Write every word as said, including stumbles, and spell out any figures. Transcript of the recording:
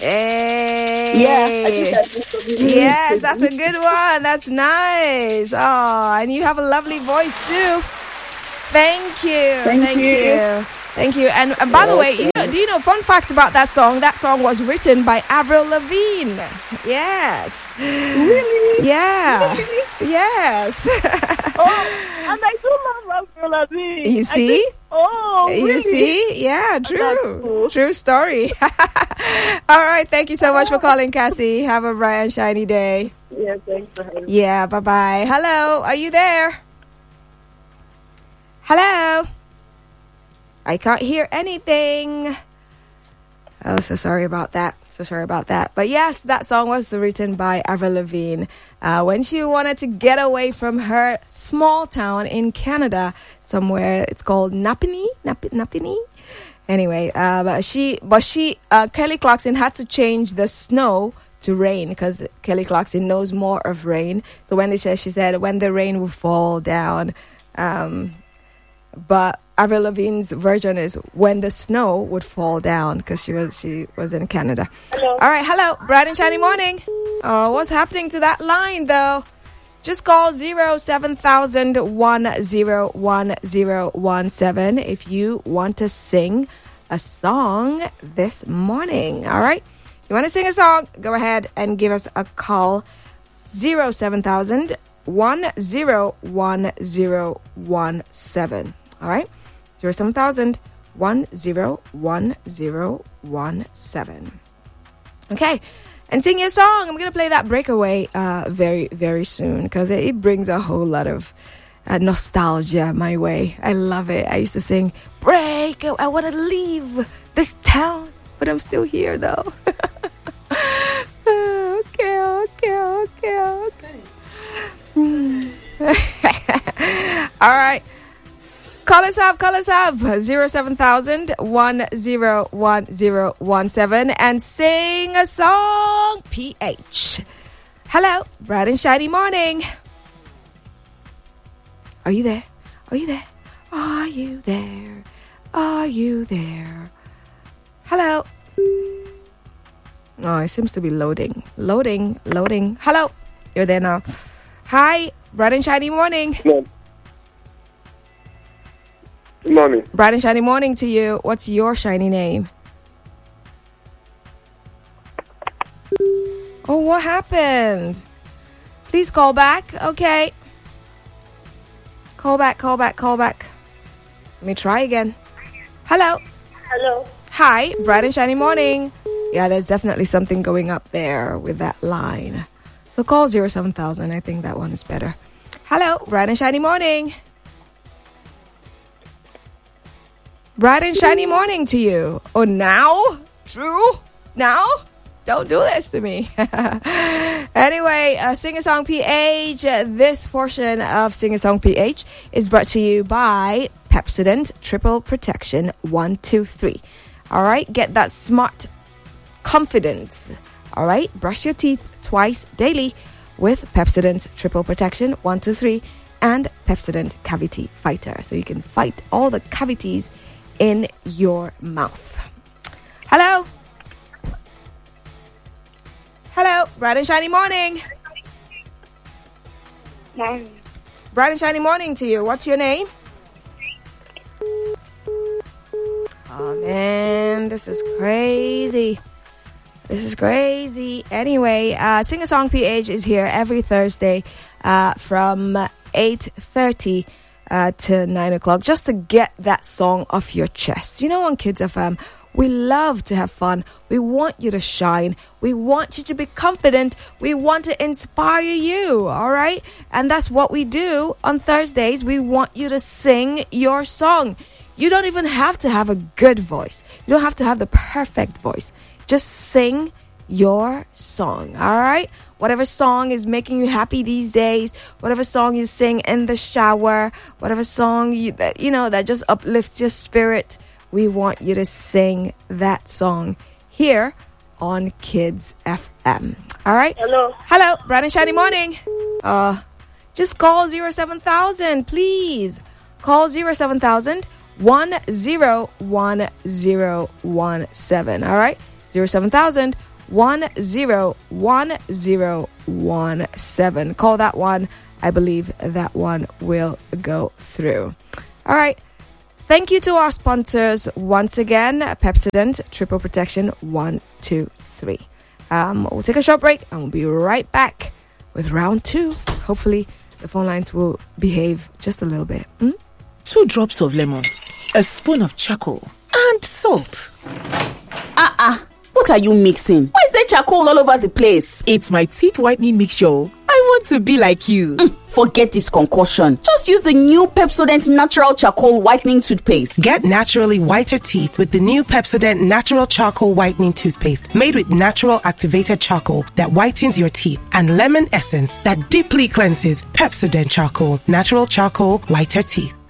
Hey. Yeah, I think that's yes, that's a good one. That's nice. Oh, and you have a lovely voice too. Thank you. Thank, Thank you. you. Thank you. And, and by the way, you know, do you know, fun fact about that song? That song was written by Avril Lavigne. Yes. Really? Yeah. Really? Yes. Oh, and I do love Avril Lavigne. You see? Think, oh, really? You see? Yeah, true. Cool. True story. All right. Thank you so much for calling, Cassie. Have a bright and shiny day. Yeah, thanks for having me. Yeah, bye-bye. Hello. Are you there? Hello. I can't hear anything. Oh, so sorry about that. So sorry about that. But yes, that song was written by Avril Lavigne uh, when she wanted to get away from her small town in Canada, somewhere. It's called Napanee. Nap- Napanee. Anyway, uh, but she, but she, uh, Kelly Clarkson had to change the snow to rain because Kelly Clarkson knows more of rain. So when they said, she said when the rain will fall down. Um, but Avril Lavigne's version is when the snow would fall down because she was she was in Canada. Hello. All right, hello, bright and shiny morning. Oh, what's happening to that line though? Just call zero seven thousand one zero one zero one seven if you want to sing a song this morning. All right, you want to sing a song? Go ahead and give us a call. Zero seven thousand one zero one zero one seven. All right. Zero seven thousand one zero one zero one seven. Okay, and sing your song. I'm gonna play that Breakaway uh, very very soon because it, it brings a whole lot of uh, nostalgia my way. I love it. I used to sing Break. I want to leave this town, but I'm still here though. okay, okay, okay, okay. Mm. All right. Call us up, call us up, zero seven thousand one zero one zero one seven and sing a song, P H. Hello, bright and shiny morning. Are you there? Are you there? Are you there? Are you there? Hello. Oh, it seems to be loading, loading, loading. Hello, you're there now. Hi, bright and shiny morning. Good morning. Bright and shiny morning to you. What's your shiny name? Oh, what happened? Please call back. Okay. Call back, call back, call back. Let me try again. Hello. Hello. Hi, bright and shiny morning. Yeah, there's definitely something going up there with that line. So call zero seven thousand. I think that one is better. Hello, bright and shiny morning. Bright and shiny morning to you. Oh, now? True? Now? Don't do this to me. Anyway, uh, Sing a Song P H. Uh, this portion of Sing a Song P H is brought to you by Pepsodent Triple Protection one two three. All right? Get that smart confidence. All right? Brush your teeth twice daily with Pepsodent Triple Protection one two three and Pepsodent Cavity Fighter. So you can fight all the cavities in your mouth. Hello. Hello. Bright and shiny morning. Hi. Bright and shiny morning to you. What's your name? Oh, man. This is crazy. This is crazy. Anyway, uh, Sing a Song P H is here every Thursday uh, from eight thirty Uh, to nine o'clock just to get that song off your chest. You know, on Kids F M, we love to have fun. We want you to shine. We want you to be confident. We want to inspire you, all right? And that's what we do on Thursdays. We want you to sing your song. You don't even have to have a good voice. You don't have to have the perfect voice. Just sing your song, all right? Whatever song is making you happy these days, whatever song you sing in the shower, whatever song you that you know that just uplifts your spirit, we want you to sing that song here on Kids F M. All right? Hello. Hello, bright and shiny morning. Uh, just call zero seven thousand, please. Call zero seven thousand one zero one zero one seven. All right? zero seven thousand one zero one zero one seven. Call that one. I believe that one will go through. All right. Thank you to our sponsors once again. Pepsodent Triple Protection one, two, three. Um, we'll take a short break and we'll be right back with round two. Hopefully the phone lines will behave just a little bit. Hmm? Two drops of lemon, a spoon of charcoal, and salt. Ah, ah. What are you mixing? Why is there charcoal all over the place? It's my teeth whitening mixture. I want to be like you. Mm, forget this concoction. Just use the new Pepsodent Natural Charcoal Whitening Toothpaste. Get naturally whiter teeth with the new Pepsodent Natural Charcoal Whitening Toothpaste, made with natural activated charcoal that whitens your teeth and lemon essence that deeply cleanses. Pepsodent Charcoal, natural charcoal, whiter teeth.